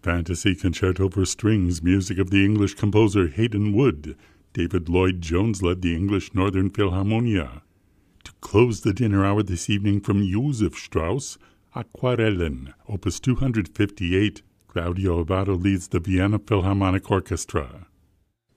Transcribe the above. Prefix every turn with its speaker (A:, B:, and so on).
A: Fantasy Concerto for Strings, music of the English composer Haydn Wood. David Lloyd Jones led the English Northern Philharmonia. To close the dinner hour this evening from Josef Strauss, Aquarellen, Opus 258. Claudio Abbado leads the Vienna Philharmonic Orchestra.